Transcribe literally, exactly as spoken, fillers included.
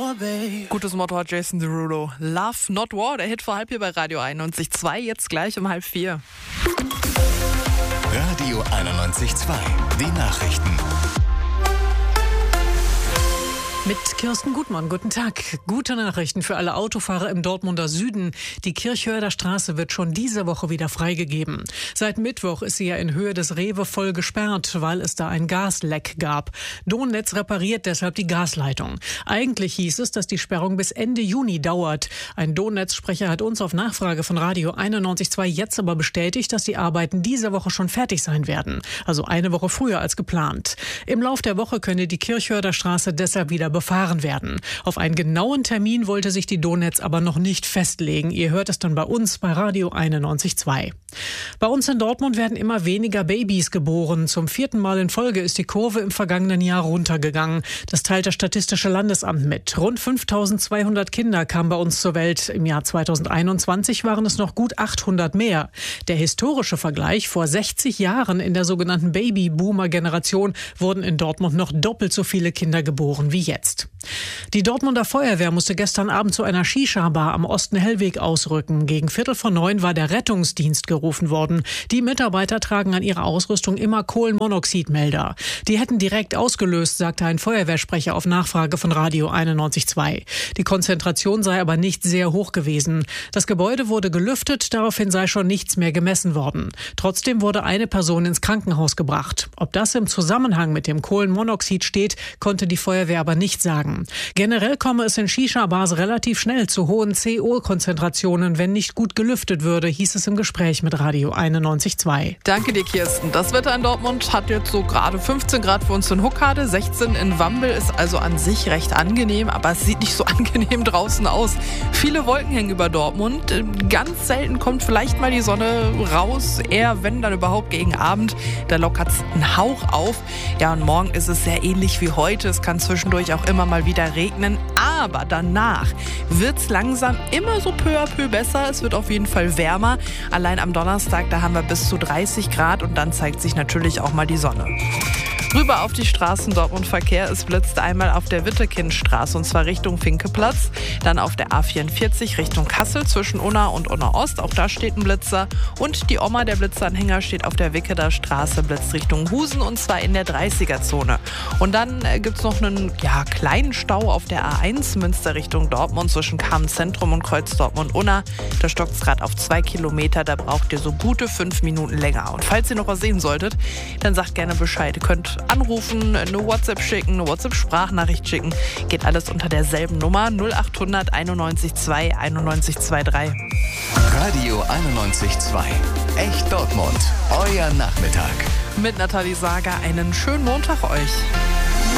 more, babe. Gutes Motto hat Jason Derulo. Love, not war, der Hit vor halb hier bei Radio einundneunzig Komma zwei, jetzt gleich um halb vier. Radio einundneunzig Komma zwei, die Nachrichten. Mit Kirsten Gutmann, guten Tag. Gute Nachrichten für alle Autofahrer im Dortmunder Süden. Die Kirchhörder Straße wird schon diese Woche wieder freigegeben. Seit Mittwoch ist sie ja in Höhe des Rewe voll gesperrt, weil es da ein Gasleck gab. Domnetz repariert deshalb die Gasleitung. Eigentlich hieß es, dass die Sperrung bis Ende Juni dauert. Ein Domnetz-Sprecher hat uns auf Nachfrage von Radio einundneunzig Komma zwei jetzt aber bestätigt, dass die Arbeiten diese Woche schon fertig sein werden. Also eine Woche früher als geplant. Im Lauf der Woche könne die Kirchhörder Straße deshalb wieder befahren werden. Auf einen genauen Termin wollte sich die Domnetz aber noch nicht festlegen. Ihr hört es dann bei uns bei Radio einundneunzig Komma zwei. Bei uns in Dortmund werden immer weniger Babys geboren. Zum vierten Mal in Folge ist die Kurve im vergangenen Jahr runtergegangen. Das teilt das Statistische Landesamt mit. Rund fünftausendzweihundert Kinder kamen bei uns zur Welt. Im Jahr zweitausendeinundzwanzig waren es noch gut achthundert mehr. Der historische Vergleich: vor sechzig Jahren in der sogenannten Babyboomer-Generation wurden in Dortmund noch doppelt so viele Kinder geboren wie jetzt. Die Dortmunder Feuerwehr musste gestern Abend zu einer Shisha-Bar am Osten-Hellweg ausrücken. Gegen Viertel vor neun war der Rettungsdienst gerufen worden. Die Mitarbeiter tragen an ihrer Ausrüstung immer Kohlenmonoxidmelder. Die hätten direkt ausgelöst, sagte ein Feuerwehrsprecher auf Nachfrage von Radio einundneunzig Komma zwei. Die Konzentration sei aber nicht sehr hoch gewesen. Das Gebäude wurde gelüftet, daraufhin sei schon nichts mehr gemessen worden. Trotzdem wurde eine Person ins Krankenhaus gebracht. Ob das im Zusammenhang mit dem Kohlenmonoxid steht, konnte die Feuerwehr aber nicht sagen. Generell komme es in Shisha-Bars relativ schnell zu hohen C O-Konzentrationen, wenn nicht gut gelüftet würde, hieß es im Gespräch mit Radio einundneunzig Komma zwei. Danke dir, Kirsten. Das Wetter in Dortmund hat jetzt so gerade fünfzehn Grad für uns in Huckade, sechzehn in Wambel, ist also an sich recht angenehm, aber es sieht nicht so angenehm draußen aus. Viele Wolken hängen über Dortmund. Ganz selten kommt vielleicht mal die Sonne raus, eher wenn dann überhaupt gegen Abend. Da lockert es einen Hauch auf. Ja, und morgen ist es sehr ähnlich wie heute. Es kann zwischendurch auch immer mal wieder regnen, aber danach wird es langsam immer so peu à peu besser. Es wird auf jeden Fall wärmer. Allein am Donnerstag, da haben wir bis zu dreißig Grad und dann zeigt sich natürlich auch mal die Sonne. Rüber auf die Straßen Dortmund-Verkehr. Es blitzt einmal auf der Wittekindstraße und zwar Richtung Finkeplatz. Dann auf der A vierundvierzig Richtung Kassel zwischen Unna und Unna-Ost. Auch da steht ein Blitzer. Und die Oma, der Blitzanhänger, steht auf der Wicketer Straße, blitzt Richtung Husen und zwar in der dreißiger-Zone. Und dann äh, gibt es noch einen ja, kleinen Stau auf der A eins Münster Richtung Dortmund zwischen Kamen-Zentrum und Kreuz Dortmund-Unna. Da stockt es gerade auf zwei Kilometer. Da braucht ihr so gute fünf Minuten länger. Und falls ihr noch was sehen solltet, dann sagt gerne Bescheid. Ihr könnt anrufen, eine WhatsApp schicken, eine WhatsApp-Sprachnachricht schicken. Geht alles unter derselben Nummer null acht hundert einundneunzig Komma zwei einundneunzig Komma drei. Radio einundneunzig Komma zwei. Echt Dortmund. Euer Nachmittag. Mit Nathalie Sager einen schönen Montag euch.